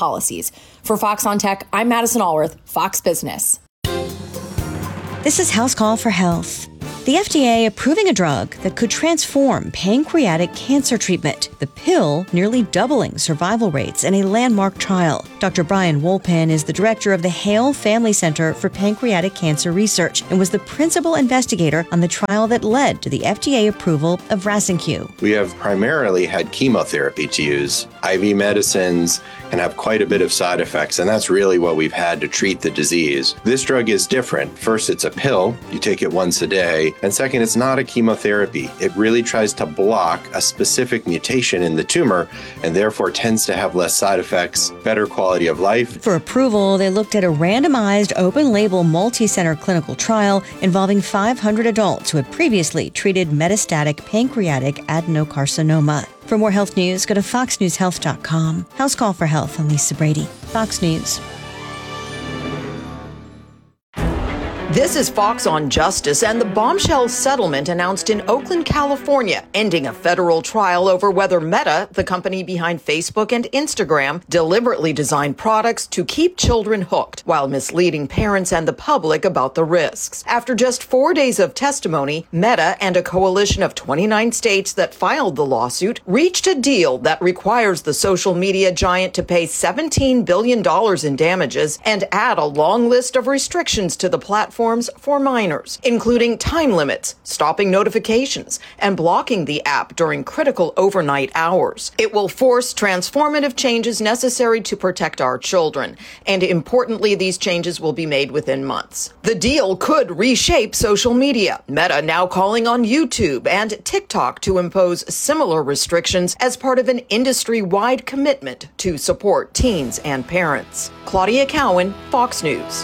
disease. For Fox on Tech, I'm Madison Allworth, Fox Business. This is House Call for Health. The FDA approving a drug that could transform pancreatic cancer treatment. The pill nearly doubling survival rates in a landmark trial. Dr. Brian Wolpin is the director of the Hale Family Center for Pancreatic Cancer Research and was the principal investigator on the trial that led to the FDA approval of Rasenq. We have primarily had chemotherapy to use. IV medicines can have quite a bit of side effects, and that's really what we've had to treat the disease. This drug is different. First, it's a pill. You take it once a day. And second, it's not a chemotherapy. It really tries to block a specific mutation in the tumor and therefore tends to have less side effects, better quality of life. For approval, they looked at a randomized, open-label, multi-center clinical trial involving 500 adults who had previously treated metastatic pancreatic adenocarcinoma. For more health news, go to foxnewshealth.com. House Call for Health, I'm Lisa Brady. Fox News. This is Fox on Justice and the bombshell settlement announced in Oakland, California, ending a federal trial over whether Meta, the company behind Facebook and Instagram, deliberately designed products to keep children hooked while misleading parents and the public about the risks. After just 4 days of testimony, Meta and a coalition of 29 states that filed the lawsuit reached a deal that requires the social media giant to pay $17 billion in damages and add a long list of restrictions to the platform for minors, including time limits, stopping notifications, and blocking the app during critical overnight hours. It will force transformative changes necessary to protect our children, and importantly, these changes will be made within months. The deal could reshape social media, Meta now calling on YouTube and TikTok to impose similar restrictions as part of an industry-wide commitment to support teens and parents. Claudia Cowan, Fox News.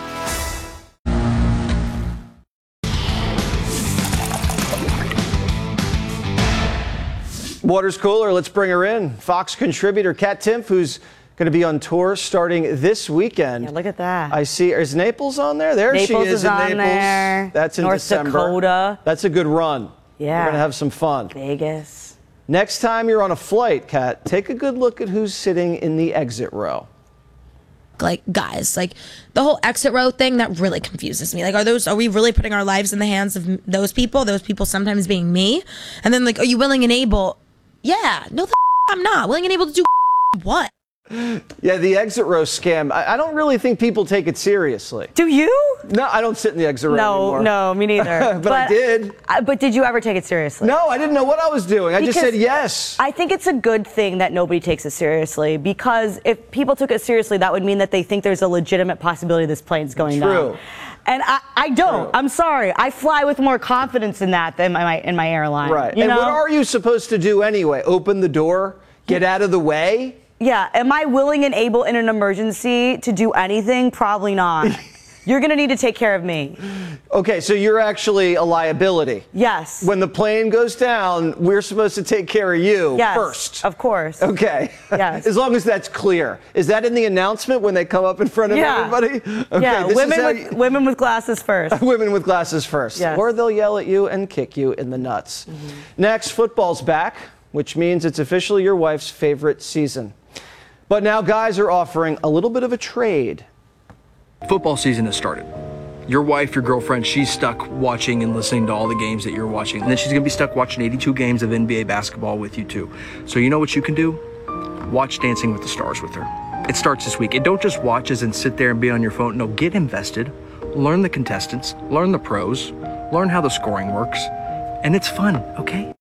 Water's cooler. Let's bring her in. Fox contributor Kat Timpf, who's going to be on tour starting this weekend. Yeah, look at that. I see. Is Naples on there? There Naples she is in Naples. There. That's in North December. Dakota. That's a good run. Yeah. We're going to have some fun. Vegas. Next time you're on a flight, Kat, take a good look at who's sitting in the exit row. Like, guys, like the whole exit row thing, that really confuses me. Like, are we really putting our lives in the hands of those people sometimes being me? And then, like, are you willing and able? Yeah, no, I'm not willing and able to do what? Yeah, the exit row scam. I don't really think people take it seriously. Do you? No, I don't sit in the exit row anymore. No, me neither. but I did. But did you ever take it seriously? No, I didn't know what I was doing. I just said yes. I think it's a good thing that nobody takes it seriously, because if people took it seriously, that would mean that they think there's a legitimate possibility this plane's going down. True. And I don't. True. I'm sorry. I fly with more confidence in that than in my airline. Right. You know? What are you supposed to do anyway? Open the door? Get out of the way? Yeah. Am I willing and able in an emergency to do anything? Probably not. You're going to need to take care of me. Okay, so you're actually a liability. Yes. When the plane goes down, we're supposed to take care of you first. Of course. Okay. Yes. As long as that's clear. Is that in the announcement when they come up in front of everybody? Okay, yeah, women with glasses first. Women with glasses first. Yes. Or they'll yell at you and kick you in the nuts. Mm-hmm. Next, football's back, which means it's officially your wife's favorite season. But now guys are offering a little bit of a trade. Football season has started. Your wife, your girlfriend, she's stuck watching and listening to all the games that you're watching. And then she's going to be stuck watching 82 games of NBA basketball with you too. So you know what you can do? Watch Dancing with the Stars with her. It starts this week. And don't just watch us and sit there and be on your phone. No, get invested. Learn the contestants. Learn the pros. Learn how the scoring works. And it's fun, okay?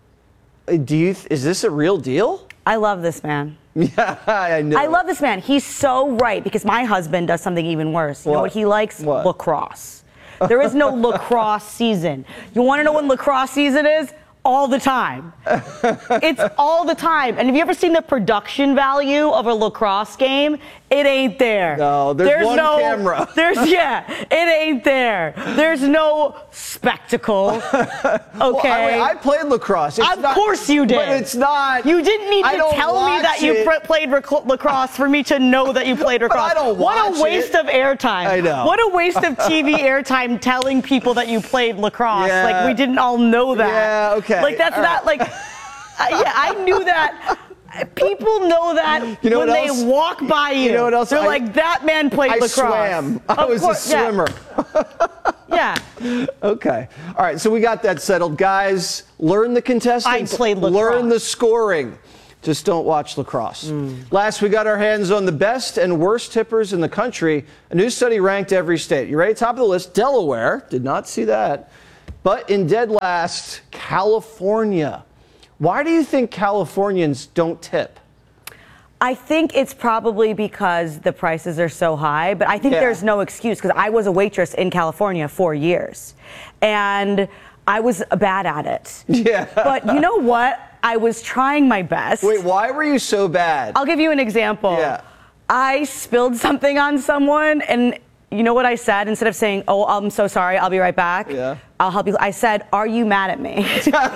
Is this a real deal? I love this man. Yeah, I know. I love this man. He's so right, because my husband does something even worse. You know what he likes? What? Lacrosse. There is no lacrosse season. You want to know when lacrosse season is? All the time. It's all the time. And have you ever seen the production value of a lacrosse game? It ain't there. No, there's no camera. It ain't there. There's no spectacle. Okay. Well, I played lacrosse. Of course you did. But it's not. You didn't need to tell me that you played lacrosse for me to know that you played lacrosse. But I don't watch What a waste of airtime. I know. What a waste of TV airtime telling people that you played lacrosse. Yeah. Like, we didn't all know that. Yeah, okay. Like, that's not like. Yeah, I knew that. People know that You know when what they else? walk by you. You know what else? They're like, that man played I lacrosse. swam. I Of was course, a swimmer. Yeah. Okay. All right, so we got that settled. Guys, learn the contestants. I played lacrosse. Learn the scoring. Just don't watch lacrosse. Last, we got our hands on the best and worst tippers in the country. A new study ranked every state. You ready? Top of the list, Delaware. Did not see that. But in dead last, California. Why do you think Californians don't tip? I think it's probably because the prices are so high, but I think there's no excuse because I was a waitress in California 4 years and I was bad at it. Yeah. But you know what? I was trying my best. Wait, why were you so bad? I'll give you an example. Yeah. I spilled something on someone and you know what I said? Instead of saying, oh, I'm so sorry, I'll be right back. Yeah. I'll help you. I said, are you mad at me?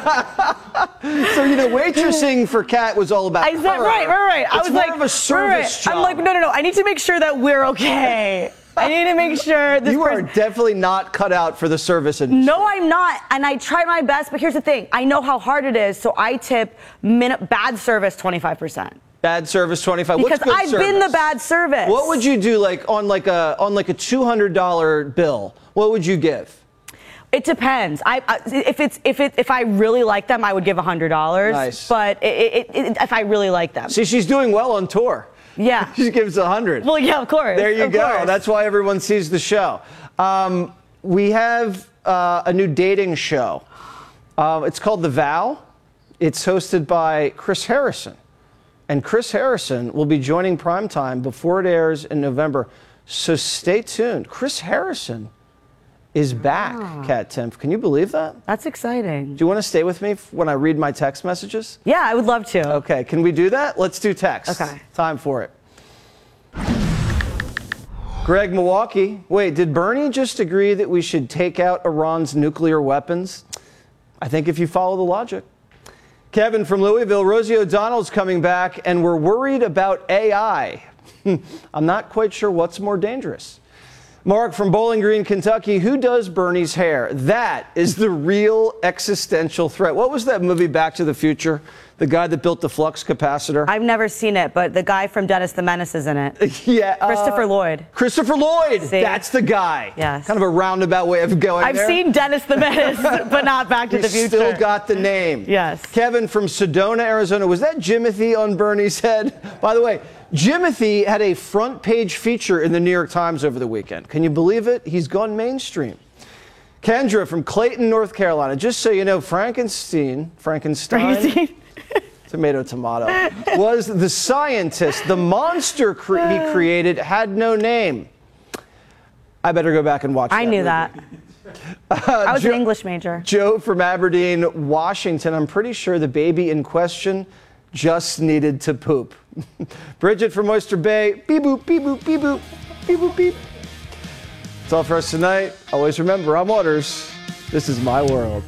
So, waitressing for Kat was all about I said, her. right. I It's was more like, of a service job. I'm like, no. I need to make sure that we're okay. I need to make sure this You are definitely not cut out for the service industry. No, I'm not. And I tried my best, but here's the thing. I know how hard it is, so I tip bad service 25%. Bad service 25. Because What's good I've service? been the bad service. What would you do on a $200 bill? What would you give? It depends. If I really like them, I would give $100. Nice. But if I really like them. See, she's doing well on tour. Yeah. She gives 100. Well, yeah, of course. There you of go. course. That's why everyone sees the show. We have a new dating show. It's called The Vow. It's hosted by Chris Harrison. And Chris Harrison will be joining Primetime before it airs in November. So stay tuned. Chris Harrison is back, Kat Timpf. Can you believe that? That's exciting. Do you want to stay with me when I read my text messages? Yeah, I would love to. Okay, can we do that? Let's do text. Okay. Time for it. Greg, Milwaukee. Wait, did Bernie just agree that we should take out Iran's nuclear weapons? I think if you follow the logic. Kevin from Louisville, Rosie O'Donnell's coming back, and we're worried about AI. I'm not quite sure what's more dangerous. Mark from Bowling Green, Kentucky, who does Bernie's hair? That is the real existential threat. What was that movie, Back to the Future? The guy that built the flux capacitor? I've never seen it, but the guy from Dennis the Menace is in it. Yeah. Christopher Lloyd. Christopher Lloyd! See? That's the guy. Yes. Kind of a roundabout way of going I've there. seen Dennis the Menace, but not Back to the Future. Still got the name. Yes. Kevin from Sedona, Arizona. Was that Jimothy on Bernie's head? By the way, Jimothy had a front page feature in the New York Times over the weekend. Can you believe it? He's gone mainstream. Kendra from Clayton, North Carolina. Just so you know, Frankenstein, tomato, was the scientist. The monster he created had no name. I better go back and watch that I knew movie. that. I was an English major. Joe from Aberdeen, Washington. I'm pretty sure the baby in question just needed to poop. Bridget from Oyster Bay. Beep boop, beep boop, beep boop, beep boop, beep. That's all for us tonight. Always remember, I'm Waters. This is my world.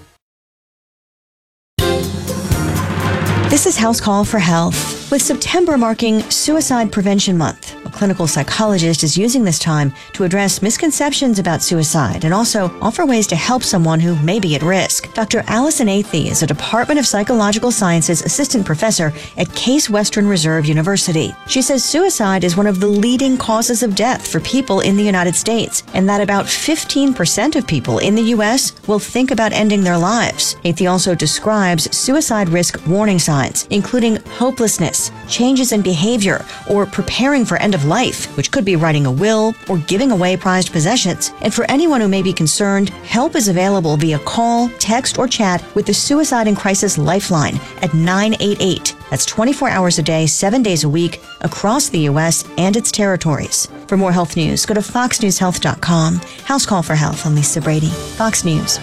This is House Call for Health. With September marking Suicide Prevention Month, a clinical psychologist is using this time to address misconceptions about suicide and also offer ways to help someone who may be at risk. Dr. Allison Athey is a Department of Psychological Sciences assistant professor at Case Western Reserve University. She says suicide is one of the leading causes of death for people in the United States, and that about 15% of people in the U.S. will think about ending their lives. Athey also describes suicide risk warning signs, including hopelessness, changes in behavior, or preparing for end of life, which could be writing a will or giving away prized possessions. And for anyone who may be concerned, help is available via call, text, or chat with the Suicide and Crisis Lifeline at 988. That's 24 hours a day, 7 days a week, across the U.S. and its territories. For more health news, go to foxnewshealth.com. House Call for Health. I'm Lisa Brady, Fox News.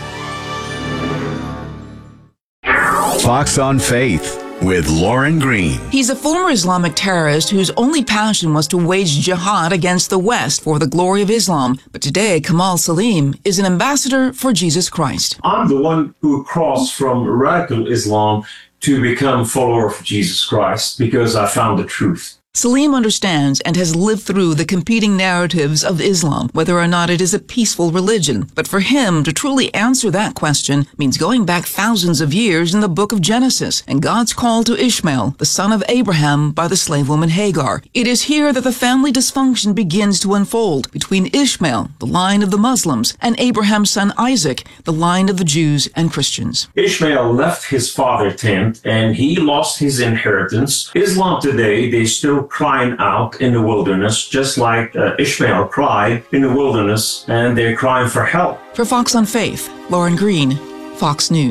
Fox on Faith with Lauren Green. He's a former Islamic terrorist whose only passion was to wage jihad against the West for the glory of Islam. But today, Kamal Salim is an ambassador for Jesus Christ. I'm the one who crossed from radical Islam to become a follower of Jesus Christ because I found the truth. Salim understands and has lived through the competing narratives of Islam, whether or not it is a peaceful religion. But for him to truly answer that question means going back thousands of years in the book of Genesis and God's call to Ishmael, the son of Abraham, by the slave woman Hagar. It is here that the family dysfunction begins to unfold between Ishmael, the line of the Muslims, and Abraham's son Isaac, the line of the Jews and Christians. Ishmael left his father's tent and he lost his inheritance. Islam today, they still crying out in the wilderness, just like Ishmael cried in the wilderness, and they're crying for help. For Fox on Faith, Lauren Green, Fox News.